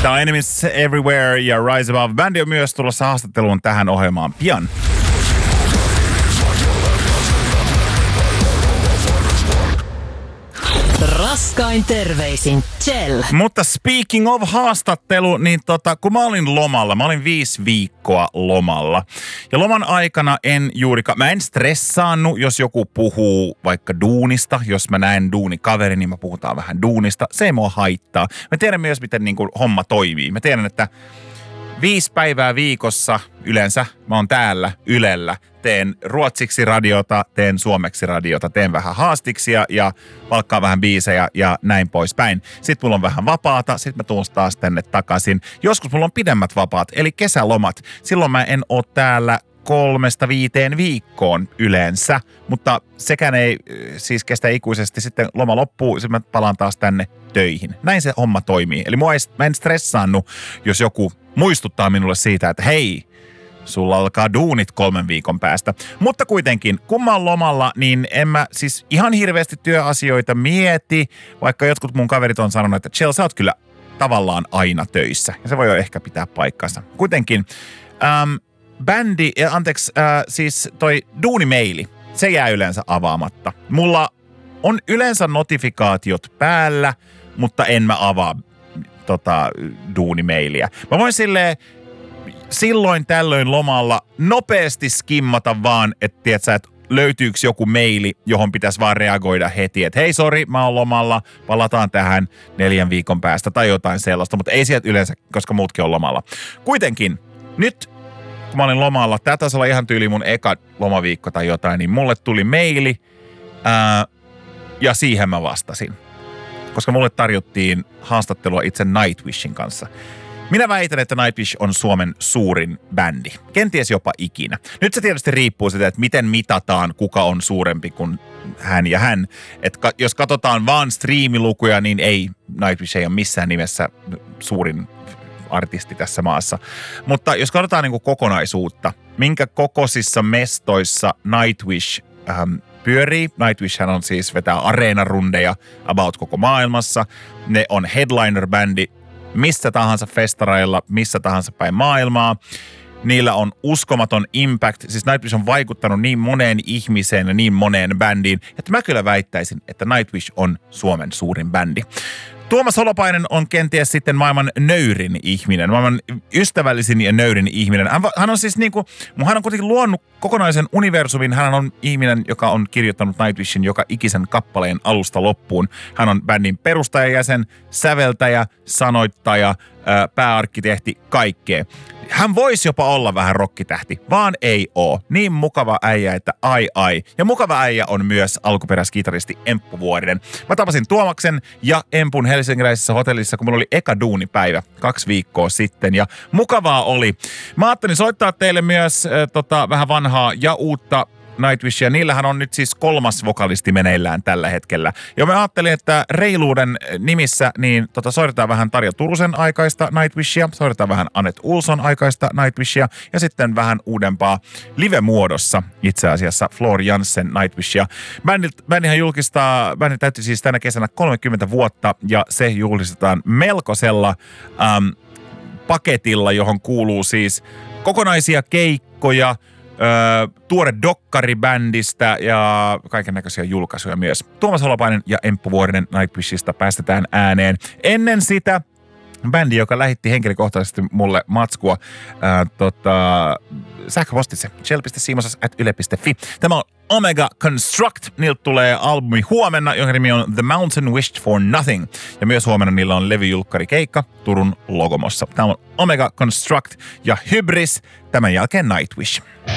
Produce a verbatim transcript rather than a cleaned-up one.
Tämä on Enemies Everywhere ja Rise Above. Bändi on myös tulossa haastatteluun tähän ohjelmaan pian. Raskain terveisin, Chell. Mutta speaking of haastattelu, niin tota, kun mä olin lomalla, mä olin viisi viikkoa lomalla. Ja loman aikana en juurikaan, mä en stressaannu, jos joku puhuu vaikka duunista. Jos mä näen duunikaveri, niin mä puhutaan vähän duunista. Se ei mua haittaa. Mä tiedän myös, miten niin kuin homma toimii. Mä tiedän, että viisi päivää viikossa yleensä mä oon täällä Ylellä. Teen ruotsiksi radiota, teen suomeksi radiota, teen vähän haastiksia ja valkkaan vähän biisejä ja näin poispäin. Sitten mulla on vähän vapaata, sitten mä tuun taas tänne takaisin. Joskus mulla on pidemmät vapaat, eli kesälomat. Silloin mä en oo täällä kolmesta viiteen viikkoon yleensä, mutta sekään ei siis kestä ikuisesti. Sitten loma loppuu, sitten mä palaan taas tänne töihin. Näin se homma toimii. Eli mua ei, mä en stressaannu, jos joku muistuttaa minulle siitä, että hei, sulla alkaa duunit kolmen viikon päästä. Mutta kuitenkin, kun mä oon lomalla, niin en mä siis ihan hirveästi työasioita mieti, vaikka jotkut mun kaverit on sanonut, että Chell, sä oot kyllä tavallaan aina töissä. Ja se voi jo ehkä pitää paikkansa. Kuitenkin, ähm, bändi, ja anteeksi, äh, siis toi duunimeili, se jää yleensä avaamatta. Mulla on yleensä notifikaatiot päällä, mutta en mä avaa tota duunimeilia. Mä voin silleen silloin tällöin lomalla nopeasti skimmata vaan, että tiedätkö, että löytyykö joku meili, johon pitäisi vaan reagoida heti, että hei sori, mä oon lomalla, palataan tähän neljän viikon päästä tai jotain sellaista, mutta ei sieltä yleensä, koska muutkin on lomalla. Kuitenkin, nyt kun mä olin lomalla, tää taisi olla ihan tyyli mun eka lomaviikko tai jotain, niin mulle tuli meili ää, ja siihen mä vastasin. Koska mulle tarjottiin haastattelua itse Nightwishin kanssa. Minä väitän, että Nightwish on Suomen suurin bändi. Kenties jopa ikinä. Nyt se tietysti riippuu siitä, että miten mitataan, kuka on suurempi kuin hän ja hän. Että jos katsotaan vaan striimilukuja, niin ei, Nightwish ei ole missään nimessä suurin artisti tässä maassa. Mutta jos katsotaan niin kuin kokonaisuutta, minkä kokoisissa mestoissa Nightwish ähm, pyörii. Nightwishhän on siis vetää areenarundeja about koko maailmassa. Ne on headliner-bändi missä tahansa festareilla, missä tahansa päin maailmaa. Niillä on uskomaton impact. Siis Nightwish on vaikuttanut niin moneen ihmiseen ja niin moneen bändiin, että mä kyllä väittäisin, että Nightwish on Suomen suurin bändi. Tuomas Holopainen on kenties sitten maailman nöyrin ihminen, maailman ystävällisin ja nöyrin ihminen. Hän, hän on siis niinku, hän on kuitenkin luonut kokonaisen universumin. Hän on ihminen, joka on kirjoittanut Nightwishin joka ikisen kappaleen alusta loppuun. Hän on bändin perustajajäsen, säveltäjä, sanoittaja, ää, pääarkkitehti, kaikkea. Hän voisi jopa olla vähän rokkitähti, vaan ei oo. Niin mukava äijä, että ai ai. Ja mukava äijä on myös alkuperäiskitaristi Emppu Vuorinen. Mä tapasin Tuomaksen ja Empun helsinkiläisessä hotellissa, kun mulla oli eka duunipäivä kaksi viikkoa sitten. Ja mukavaa oli. Mä ajattelin soittaa teille myös äh, tota, vähän vanhaa ja uutta Nightwishia. Niillähän on nyt siis kolmas vokalisti meneillään tällä hetkellä. Ja mä ajattelin, että reiluuden nimissä niin tota, soitetaan vähän Tarja Turusen aikaista Nightwishia, soitetaan vähän Anette Olson aikaista Nightwishia ja sitten vähän uudempaa live-muodossa itse asiassa Floor Jansen Nightwishia. Bändit, bändihän julkistaa, bändi täytti siis tänä kesänä kolmekymmentä vuotta ja se juhlistetaan melkoisella äm, paketilla, johon kuuluu siis kokonaisia keikkoja, Öö, tuore dokkari bändistä ja kaiken näköisiä julkaisuja myös. Tuomas Holopainen ja Emppu Vuorinen Nightwishista päästetään ääneen. Ennen sitä bändi, joka lähetti henkilökohtaisesti mulle matskua ää, tota, sähköpostitse chell piste siimosas ät yle piste fi. Tämä on Omega Construct. Niiltä tulee albumi huomenna, jonka nimi on The Mountain Wished for Nothing. Ja myös huomenna niillä on levyjulkkari keikka Turun Logomossa. Tämä on Omega Construct ja Hybris. Tämän jälkeen Nightwish.